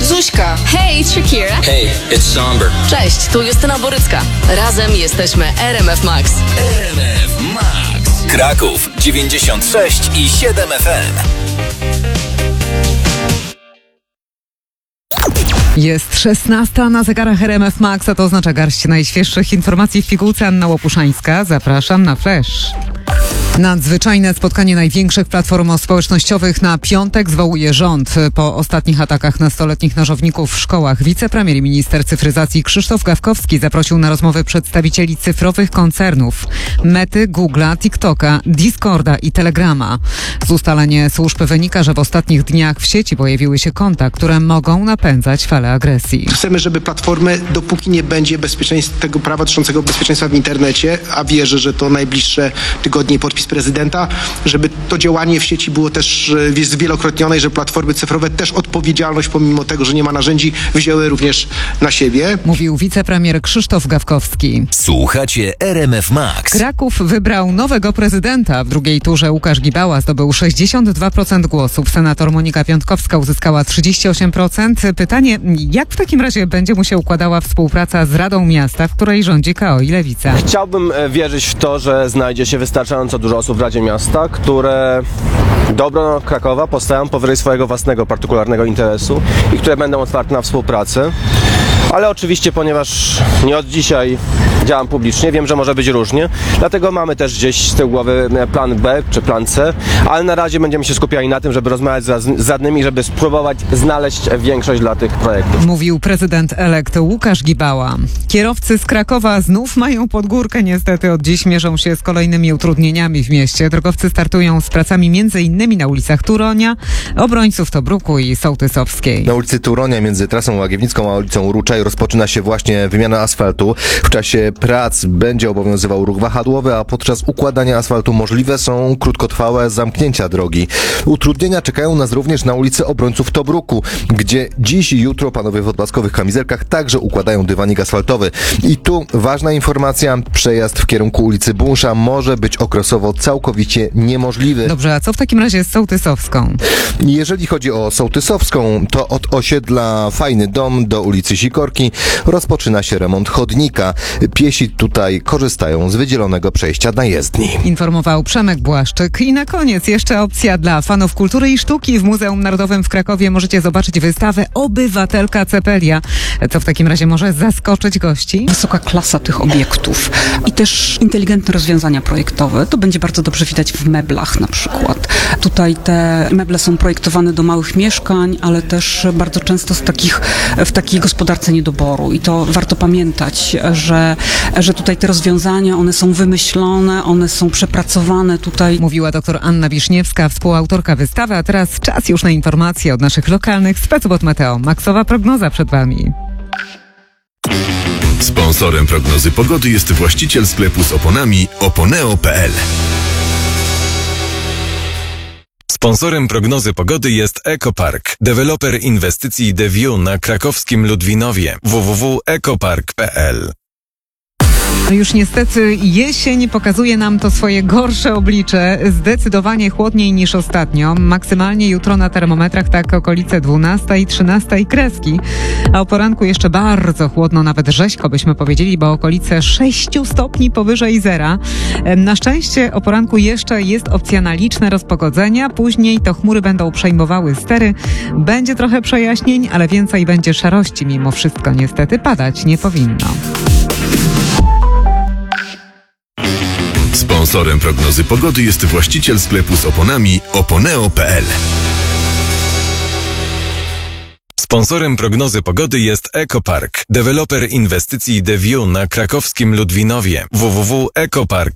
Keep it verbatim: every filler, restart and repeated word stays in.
Zuśka. Hej, it's Shakira. Hey, it's Somber. Cześć, tu Justyna Borycka. Razem jesteśmy R M F Max. R M F Max. Kraków dziewięćdziesiąt sześć i siedem F M. Jest szesnasta na zegarach R M F Max, a to oznacza garść najświeższych informacji w pigułce. Anna Łopuszańska. Zapraszam na Flash. Nadzwyczajne spotkanie największych platform społecznościowych na piątek zwołuje rząd. Po ostatnich atakach nastoletnich nożowników w szkołach wicepremier i minister cyfryzacji Krzysztof Gawkowski zaprosił na rozmowy przedstawicieli cyfrowych koncernów Mety, Google'a, TikToka, Discorda i Telegrama. Z ustalenia służb wynika, że w ostatnich dniach w sieci pojawiły się konta, które mogą napędzać falę agresji. Chcemy, żeby platformy, dopóki nie będzie bezpieczeństwa, tego prawa dotyczącego bezpieczeństwa w internecie, a wierzę, że to najbliższe tygodnie podpis prezydenta, żeby to działanie w sieci było też zwielokrotnione i że platformy cyfrowe też odpowiedzialność, pomimo tego, że nie ma narzędzi, wzięły również na siebie. Mówił wicepremier Krzysztof Gawkowski. Słuchacie R M F Max. Kraków wybrał nowego prezydenta. W drugiej turze Łukasz Gibała zdobył sześćdziesiąt dwa procent głosów. Senator Monika Piątkowska uzyskała trzydzieści osiem procent. Pytanie, jak w takim razie będzie mu się układała współpraca z Radą Miasta, w której rządzi K O i Lewica? Chciałbym wierzyć w to, że znajdzie się wystarczająco dużo osób w Radzie Miasta, które dobro Krakowa postawią powyżej swojego własnego, partykularnego interesu i które będą otwarte na współpracę. Ale oczywiście, ponieważ nie od dzisiaj działam publicznie, wiem, że może być różnie, dlatego mamy też gdzieś z tyłu głowy plan B czy plan C, ale na razie będziemy się skupiali na tym, żeby rozmawiać z radnymi, żeby spróbować znaleźć większość dla tych projektów. Mówił prezydent elekt Łukasz Gibała. Kierowcy z Krakowa znów mają pod górkę. Niestety od dziś mierzą się z kolejnymi utrudnieniami w mieście. Drogowcy startują z pracami między innymi na ulicach Turonia, Obrońców, Tobruku i Sołtysowskiej. Na ulicy Turonia między trasą Łagiewnicką a ulicą Ruczaj rozpoczyna się właśnie wymiana asfaltu. W czasie prac będzie obowiązywał ruch wahadłowy, a podczas układania asfaltu możliwe są krótkotrwałe zamknięcia drogi. Utrudnienia czekają nas również na ulicy Obrońców Tobruku, gdzie dziś i jutro panowie w odblaskowych kamizelkach także układają dywanik asfaltowy. I tu ważna informacja, przejazd w kierunku ulicy Bunsza może być okresowo całkowicie niemożliwy. Dobrze, a co w takim razie z Sołtysowską? Jeżeli chodzi o Sołtysowską, to od osiedla Fajny Dom do ulicy Sikorki rozpoczyna się remont chodnika. Piesi tutaj korzystają z wydzielonego przejścia na jezdni. Informował Przemek Błaszczyk. I na koniec jeszcze opcja dla fanów kultury i sztuki. W Muzeum Narodowym w Krakowie możecie zobaczyć wystawę Obywatelka Cepelia. Co w takim razie może zaskoczyć gości? Wysoka klasa tych obiektów i też inteligentne rozwiązania projektowe. To będzie bardzo dobrze widać w meblach na przykład. Tutaj te meble są projektowane do małych mieszkań, ale też bardzo często z takich, w takiej gospodarce niedoboru. I to warto pamiętać, że, że tutaj te rozwiązania, one są wymyślone, one są przepracowane tutaj. Mówiła dr Anna Wiszniewska, współautorka wystawy, a teraz czas już na informacje od naszych lokalnych speców od Meteo. Maksowa prognoza przed Wami. Sponsorem prognozy pogody jest właściciel sklepu z oponami oponeo kropka p l. Sponsorem prognozy pogody jest Ekopark, deweloper inwestycji The View na krakowskim Ludwinowie. w w w kropka ekopark kropka p l. No już niestety jesień pokazuje nam to swoje gorsze oblicze. Zdecydowanie chłodniej niż ostatnio. Maksymalnie jutro na termometrach tak okolice dwunasta i trzynaста i kreski. A o poranku jeszcze bardzo chłodno, nawet rzeźko byśmy powiedzieli, bo okolice sześciu stopni powyżej zera. Na szczęście o poranku jeszcze jest opcja na liczne rozpogodzenia. Później to chmury będą przejmowały stery. Będzie trochę przejaśnień, ale więcej będzie szarości. Mimo wszystko niestety padać nie powinno. Sponsorem prognozy pogody jest właściciel sklepu z oponami oponeo kropka p l. Sponsorem prognozy pogody jest Ekopark, deweloper inwestycji The View na krakowskim Ludwinowie. w w w kropka ekopark